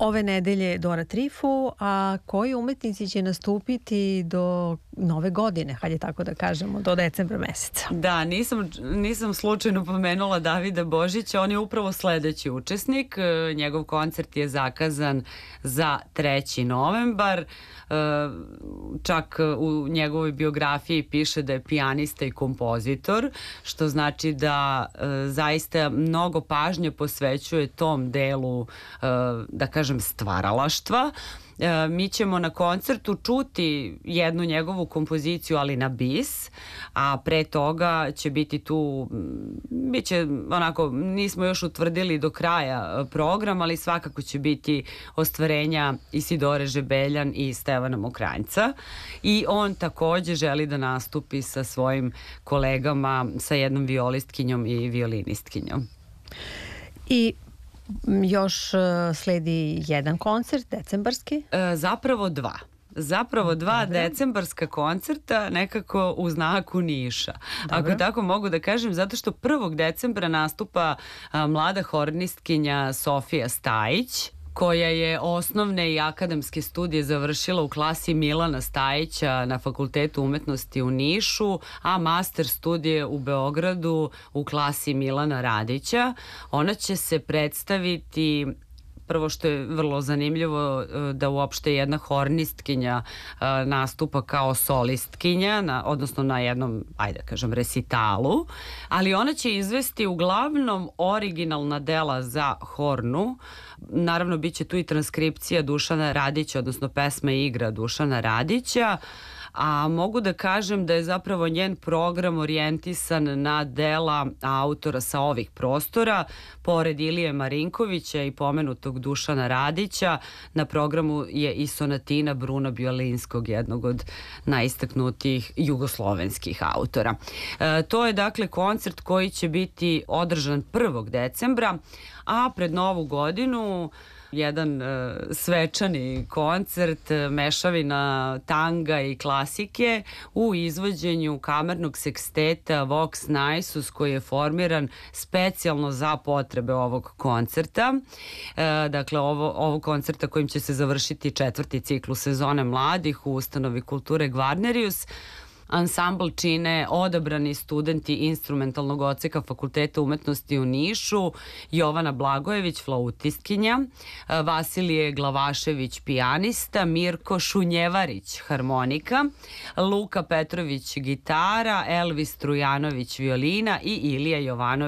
Ove nedelje Dora Trifu, a koji umetnici će nastupiti do nove godine, hajde tako da kažemo, do decembra meseca? Da, nisam slučajno pomenula Davida Božića, on je upravo sledeći učesnik. Njegov koncert je zakazan za 3. novembar. Čak u njegovoj biografiji piše da je pijanista i kompozitor, što znači da zaista mnogo pažnje posvećuje tom delu, da kažem, stvaralaštva. Mi ćemo na koncertu čuti jednu njegovu kompoziciju, ali na bis, a pre toga će biti tu, biće onako, nismo još utvrdili do kraja program, ali svakako će biti ostvarenja Isidore Žebeljan i Stevana Mokranjca, i on takođe želi da nastupi sa svojim kolegama, sa jednom violistkinjom i violinistkinjom. I još sledi jedan koncert, decembarski? Zapravo dva decembarska koncerta, nekako u znaku Niša. Ako tako mogu da kažem, zato što 1. decembra nastupa mlada hornistkinja Sofija Stajić, koja je osnovne i akademske studije završila u klasi Milana Stajića na Fakultetu umetnosti u Nišu, a master studije u Beogradu u klasi Milana Radića. Ona će se predstaviti, prvo što je vrlo zanimljivo, da uopšte jedna hornistkinja nastupa kao solistkinja, odnosno na jednom, ajde da kažem, resitalu, ali ona će izvesti uglavnom originalna dela za hornu. Naravno, bit će tu i transkripcija Dušana Radića, odnosno pesma i igra Dušana Radića, a mogu da kažem da je zapravo njen program orijentisan na dela autora sa ovih prostora. Pored Ilije Marinkovića i pomenutog Dušana Radića, na programu je i sonatina Bruna Bjolinskog, jednog od najistaknutijih jugoslovenskih autora. To je dakle koncert koji će biti održan 1. decembra, a pred Novu godinu jedan svečani koncert, mešavina tanga i klasike u izvođenju kamernog seksteta Vox Naisus, koji je formiran specijalno za potrebe ovog koncerta. Dakle, ovog koncerta kojim će se završiti 4. ciklus sezone mladih u ustanovi kulture Gvarnerius. Ansambl čine odabrani studenti instrumentalnog odseka Fakulteta umetnosti u Nišu: Jovana Blagojević, flautistkinja, Vasilije Glavašević, pijanista, Mirko Šunjevarić, harmonika, Luka Petrović, gitara, Elvis Trujanović, violina i Ilija Jovanović,